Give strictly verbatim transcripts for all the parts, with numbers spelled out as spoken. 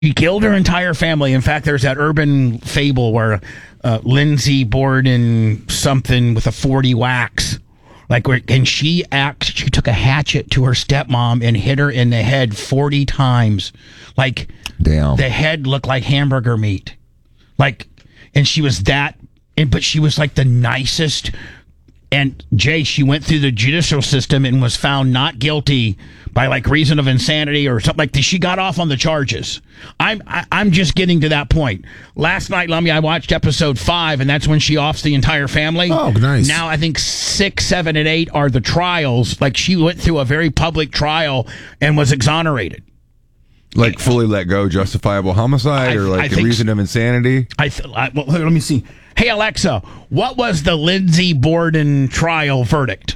She killed her entire family. In fact, there's that urban fable where uh, Lindsay Borden something with a forty wax. Like, and she act, she took a hatchet to her stepmom and hit her in the head forty times. Like, damn, the head looked like hamburger meat. Like, and she was that, and but she was like the nicest. And Jay, she went through the judicial system and was found not guilty by like reason of insanity or something like that. She got off on the charges. I'm I, I'm just getting to that point. Last night, Lummy, I watched episode five, and that's when she offs the entire family. Oh, nice. Now I think six, seven, and eight are the trials. Like, she went through a very public trial and was exonerated. Like fully let go, justifiable homicide, I- or I like a think reason of insanity. I, th- I well, let me see. Hey Alexa, what was the Lindsay Borden trial verdict?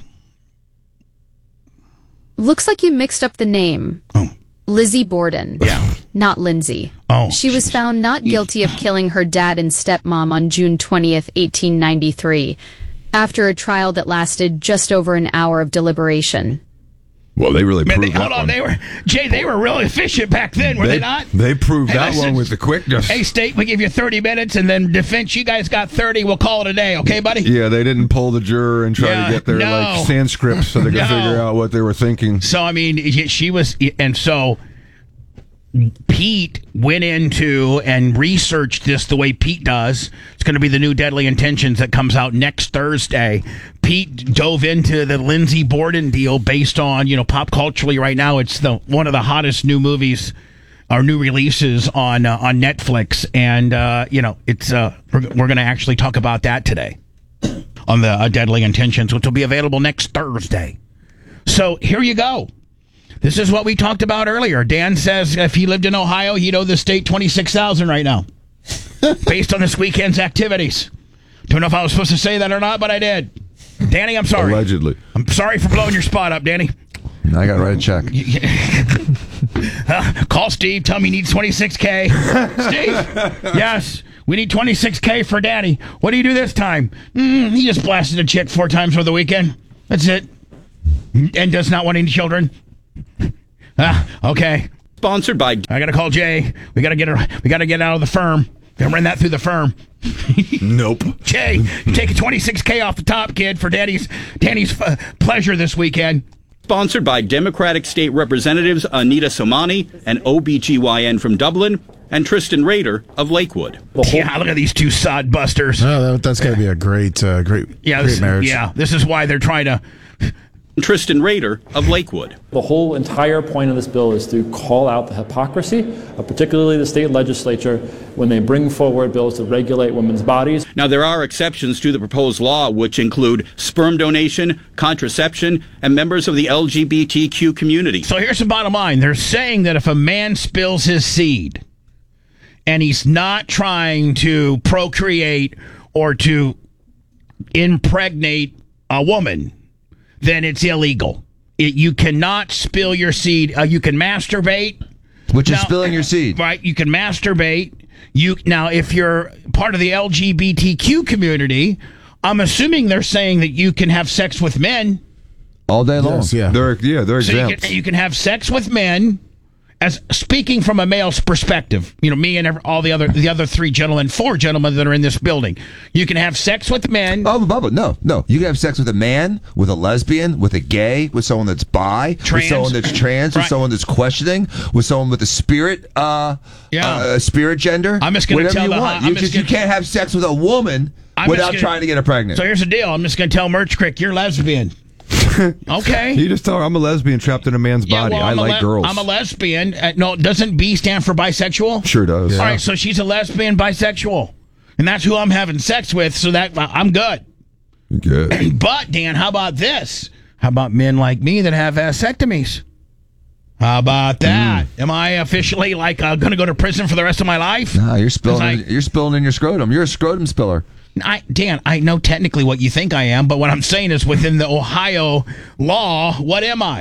Looks like you mixed up the name. Oh. Lizzie Borden. Yeah. Not Lindsay. Oh. She was found not guilty of killing her dad and stepmom on June twentieth, eighteen ninety-three, after a trial that lasted just over an hour of deliberation. Well, they really Man, they, proved hold that on, one. they were Jay. They were really efficient back then, were they, they, not? they proved Hey, that listen. one with the quickness. Hey, state, we give you thirty minutes, and then defense, you guys got thirty. We'll call it a day, okay, buddy? Yeah, they didn't pull the juror and try Yeah, to get their no. like Sanskrit so they could No. figure out what they were thinking. So I mean, she was, and so Pete went into and researched this the way Pete does. It's going to be the new Deadly Intentions that comes out next Thursday. Pete dove into the Lindsay Borden deal based on, you know, pop culturally right now. It's the one of the hottest new movies or new releases on uh, on Netflix, and uh, you know, it's uh, we're, we're going to actually talk about that today on the uh, Deadly Intentions, which will be available next Thursday. So here you go. This is what we talked about earlier. Dan says if he lived in Ohio, he'd owe the state twenty-six thousand dollars right now, based on this weekend's activities. Don't know if I was supposed to say that or not, but I did. Danny, I'm sorry. Allegedly. I'm sorry for blowing your spot up, Danny. I got to write a check. uh, call Steve. Tell him he needs twenty-six K. Steve? Yes. We need twenty-six K for Danny. What do you do this time? Mm, he just blasted a chick four times for the weekend. That's it. And does not want any children. Ah, okay. Sponsored by. I gotta call Jay. We gotta get her. We gotta get out of the firm. Gotta run that through the firm. Nope. Jay, take a twenty-six K off the top, kid, for Danny's Danny's uh, pleasure this weekend. Sponsored by Democratic State Representatives Anita Somani, an O B G Y N from Dublin, and Tristan Rader of Lakewood. Yeah, look at these two sod busters. Oh, that, that's got to be a great, uh, great, Yeah, great this, marriage. yeah. This is why they're trying to. Tristan Rader of Lakewood. The whole entire point of this bill is to call out the hypocrisy of particularly the state legislature when they bring forward bills to regulate women's bodies. Now, there are exceptions to the proposed law, which include sperm donation, contraception, and members of the L G B T Q community. So here's the bottom line. They're saying that if a man spills his seed and he's not trying to procreate or to impregnate a woman, then it's illegal. It, you cannot spill your seed. Uh, you can masturbate. Which is Now- spilling your seed. Right, you can masturbate. You now, if you're part of the L G B T Q community, I'm assuming they're saying that you can have sex with men. All day long. Yes, yeah. They're yeah, they're So you exempt. can, you can have sex with men. As speaking from a male's perspective, you know, me and every, all the other the other three gentlemen, four gentlemen that are in this building, you can have sex with men. Oh, Bubba, no, no. You can have sex with a man, with a lesbian, with a gay, with someone that's bi, Trans. with someone that's trans, Right. with someone that's questioning, with someone with a spirit, uh, Yeah. uh, spirit gender. I'm just gonna whatever tell you the- want. I'm You, just just, you gonna- can't have sex with a woman I'm just without gonna- trying to get her pregnant. So here's the deal. I'm just going to tell Merch Crick, you're lesbian. Okay. You just tell her I'm a lesbian trapped in a man's Yeah, body. well, I I'm a like le- girls. I'm a lesbian. Uh, no, doesn't B stand for bisexual? Sure does. All right, so she's a lesbian bisexual. And that's who I'm having sex with, so that uh, I'm good. Good. But, Dan, how about this? How about men like me that have vasectomies? How about that? Mm. Am I officially, like, uh, going to go to prison for the rest of my life? Nah, you're spilling. 'Cause I- in, you're spilling in your scrotum. You're a scrotum spiller. I, Dan, I know technically what you think I am, but what I'm saying is within the Ohio law, what am I?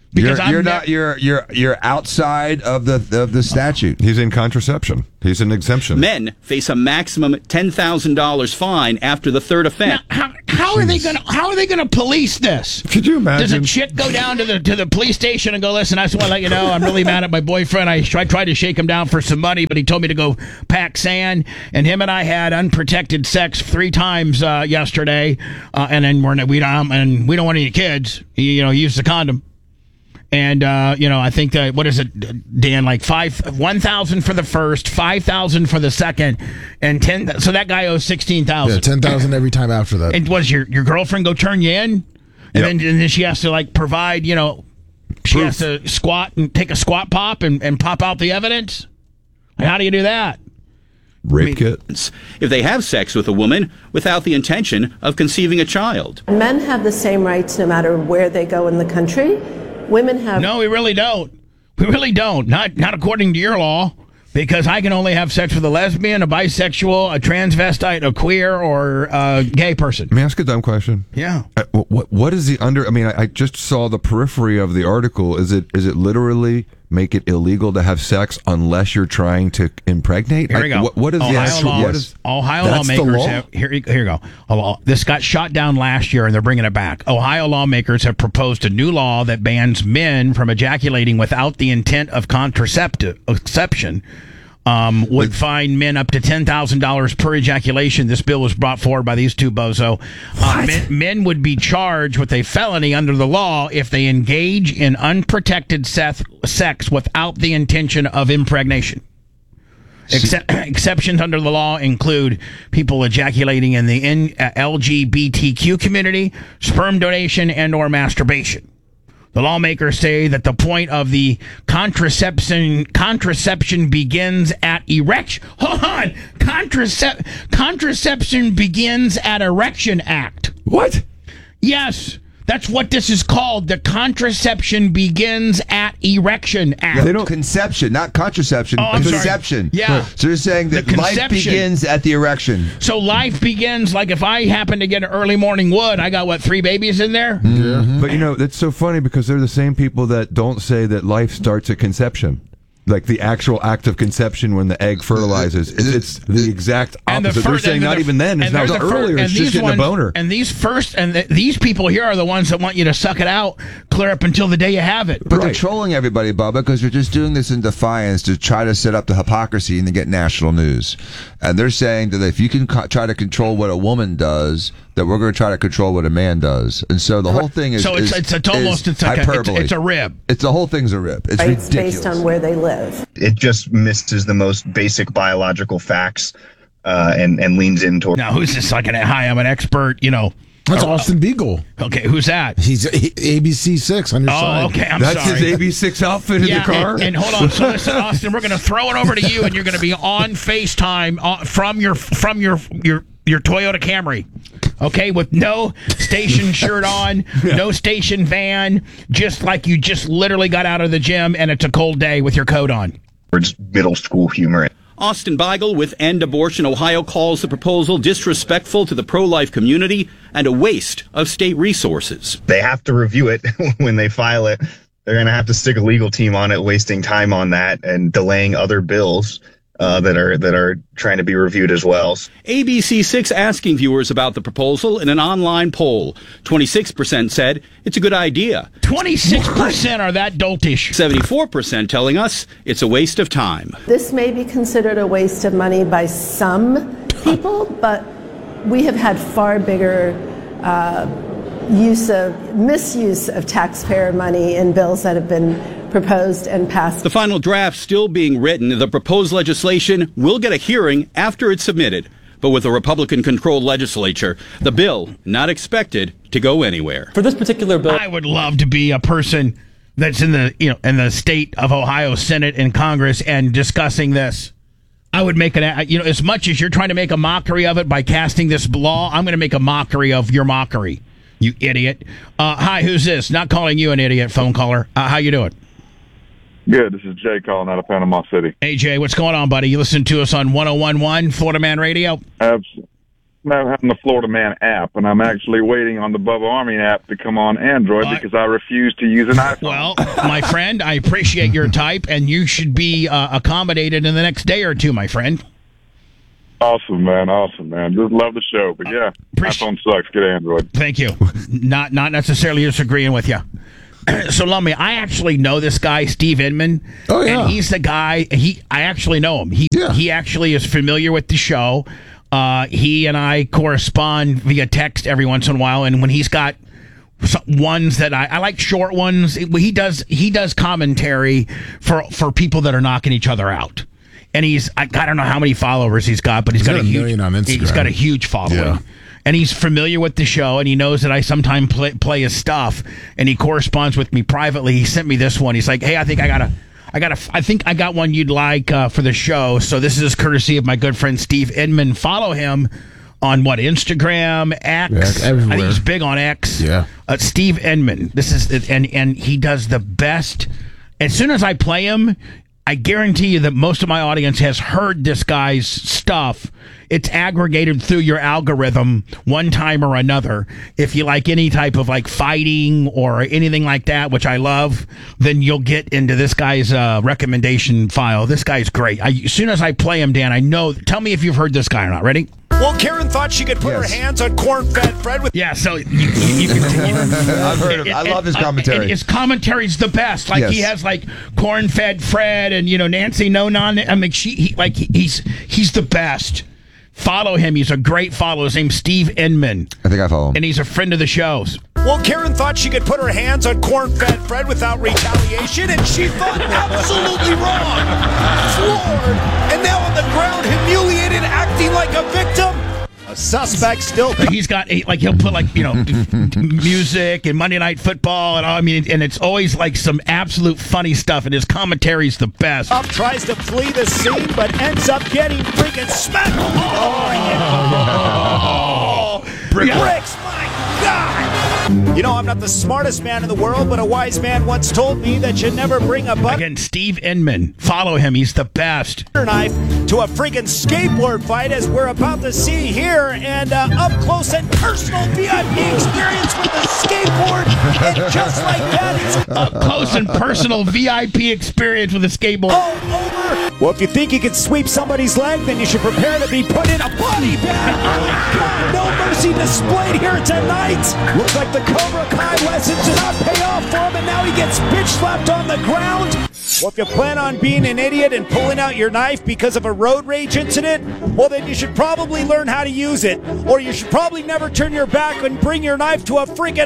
Because you're, I'm you're ne- not. You're you're you're outside of the of the statute. He's in contraception. He's an exemption. Men face a maximum ten thousand dollars fine after the third offense. How, how are they gonna How are they gonna police this? Could you Does imagine? a chick go down to the to the police station and go, listen, I just want to let you know I'm really mad at my boyfriend. I tried, tried to shake him down for some money, but he told me to go pack sand, and him and I had unprotected sex three times uh, yesterday, uh, and then we're we don't and we don't want any kids. He, you know, he used the condom. And, uh, you know, I think that, what is it, Dan, like five, one thousand for the first, five thousand for the second, and ten, so that guy owes sixteen thousand. Yeah, ten thousand every time after that. And was your, your girlfriend go turn you in? And, Yep. then, and then she has to, like, provide, you know, she Proof. has to squat and take a squat pop and, and pop out the evidence? How do you do that? Rape kit. If they have sex with a woman without the intention of conceiving a child. Men have the same rights no matter where they go in the country. Women have... No, we really don't. We really don't. Not not according to your law, because I can only have sex with a lesbian, a bisexual, a transvestite, a queer, or a gay person. Let me ask a dumb question. Yeah. Uh, What what is the under? I mean, I, I just saw the periphery of the article. Is it is it literally make it illegal to have sex unless you're trying to impregnate? Here we I- go. What, what is Ohio the actual? law? What is, Ohio that's the lawmakers law? have here. you- Here you go. A law- This got shot down last year, and they're bringing it back. Ohio lawmakers have proposed a new law that bans men from ejaculating without the intent of contraceptive exception. Um, would fine men up to ten thousand dollars per ejaculation. This bill was brought forward by these two bozo. Uh, men, men would be charged with a felony under the law if they engage in unprotected sex, sex without the intention of impregnation. Excep- exceptions under the law include people ejaculating in the N- uh, L G B T Q community, sperm donation, and or masturbation. The lawmakers say that the point of the contraception contraception begins at erection. Hold on, Contracep- contraception begins at erection act. What? Yes, that's what this is called. The contraception begins at erection act. They don't conception, not contraception. Oh, I'm sorry. conception. Yeah. So you're saying that The life conception. begins at the erection. So life begins, like if I happen to get an early morning wood, I got, what, three babies in there? Mm-hmm. But you know, that's so funny because they're the same people that don't say that life starts at conception. Like the actual act of conception when the egg fertilizes. It's, it's the exact And the opposite. fir- They're saying and not the- even then. It's and not there's the fir- earlier. and It's these just getting ones- a boner. And these first, and th- these people here are the ones that want you to suck it out clear up until the day you have it. But they're Right. trolling everybody, Bubba, because they're just doing this in defiance to try to set up the hypocrisy and to get national news. And they're saying that if you can co- try to control what a woman does, that we're going to try to control what a man does. And so the whole thing is So it's- is- it's- it's almost- is it's like a- hyperbole. it's- it's a rib. It's the whole thing's a rib. It's rights ridiculous. based on where they live. It just misses the most basic biological facts uh, and, and leans in toward. Now, who's this? Like, an, hi, I'm an expert, you know. That's Oh, Austin Beagle. Okay, who's that? He's A B C six on your Oh, side. okay, I'm That's sorry. his A B six outfit in Yeah, the car. and, and hold on. So listen, Austin, we're going to throw it over to you, and you're going to be on FaceTime uh, from your from your your your Toyota Camry. Okay, with no station shirt on, no station van, just like you just literally got out of the gym and it's a cold day with your coat on. towards middle school humor. Austin Beigel with End Abortion Ohio calls the proposal disrespectful to the pro-life community and a waste of state resources. They have to review it when they file it. They're going to have to stick a legal team on it, wasting time on that and delaying other bills uh, that are that are trying to be reviewed as well. A B C six asking viewers about the proposal in an online poll. twenty-six percent said it's a good idea. twenty-six percent are that doltish. seventy-four percent telling us it's a waste of time. This may be considered a waste of money by some people, but we have had far bigger uh, use of misuse of taxpayer money in bills that have been proposed and passed. The final draft still being written, the proposed legislation will get a hearing after it's submitted. But with a Republican-controlled legislature, the bill not expected to go anywhere. For this particular bill, I would love to be a person that's in the you know in the state of Ohio Senate and Congress and discussing this. I would make an you know as much as you're trying to make a mockery of it by casting this law, I'm going to make a mockery of your mockery. You idiot. Uh, hi, who's this? Not calling you an idiot, phone caller. Uh, how you doing? Good. This is Jay calling out of Panama City. Hey, Jay, what's going on, buddy? You listen to us on one oh one point one Florida Man Radio? Absolutely. not having the Florida Man app, and I'm actually waiting on the Bubba Army app to come on Android Uh, because I refuse to use an iPhone. Well, my friend, I appreciate your type, and you should be uh, accommodated in the next day or two, my friend. Awesome, man. Awesome, man. Just love the show. But yeah, iPhone sucks. Get Android. Thank you. Not not necessarily disagreeing with you. So, Lummy, I actually know this guy, Steve Inman. Oh, yeah. And he's the guy, he. I actually know him. He, Yeah. he actually is familiar with the show. Uh, he and I correspond via text every once in a while, and when he's got some ones that I, I like short ones, he does he does commentary for, for people that are knocking each other out. And he's, I, I don't know how many followers he's got, but he's, He's got, got a a huge, million on Instagram. He's got a huge following. Yeah. And he's familiar with the show, and he knows that I sometimes play, play his stuff, and he corresponds with me privately. He sent me this one. He's like, "Hey, I think I got a, I got a, I think I got one you'd like uh, for the show." So this is courtesy of my good friend Steve Inman. Follow him on what, Instagram, X. Yeah, I everywhere. think he's big on X. Yeah. Uh, Steve Inman. This is and and he does the best. As soon as I play him, I guarantee you that most of my audience has heard this guy's stuff. It's aggregated through your algorithm one time or another. If you like any type of like fighting or anything like that, which I love, then you'll get into this guy's uh, recommendation file. This guy's great. I, as soon as I play him, Dan, I know. Tell me if you've heard this guy or not. Ready? Well, Karen thought she could put Yes. her hands on corn-fed Fred with... Yeah, so you, you, you can... I've heard him. I love his commentary. And his commentary's the best. Like, Yes. he has, like, corn-fed Fred and, you know, Nancy No-Non. I mean, she, he, like, he, he's he's the best. Follow him. He's a great follow. His name's Steve Inman. I think I follow him. And he's a friend of the show's. Well, Karen thought she could put her hands on corn-fed Fred without retaliation, and she thought absolutely wrong. Floored, and now on the ground, humiliated, acting like a victim. A suspect still... He's got, a, like, he'll put, like, you know, music and Monday Night Football and all. I mean, and it's always, like, some absolute funny stuff, and his commentary's the best. Up tries to flee the scene, but ends up getting freaking smacked. Oh, yeah. Brick- Bricks, my God! You know, I'm not the smartest man in the world, but a wise man once told me that you never bring a butter Again, Steve Inman. Follow him. He's the best. knife to a freaking skateboard fight, as we're about to see here, and uh, up close and personal V I P experience with the skateboard, and just like that, he's Up close and personal V I P experience with a skateboard. all over. Well, if you think you can sweep somebody's leg, then you should prepare to be put in a body bag. Oh my God, no mercy displayed here tonight. Looks like the Cobra Kai lessons did not pay off for him, and now he gets bitch slapped on the ground. Well, if you plan on being an idiot and pulling out your knife because of a road rage incident, well, then you should probably learn how to use it. Or you should probably never turn your back and bring your knife to a freaking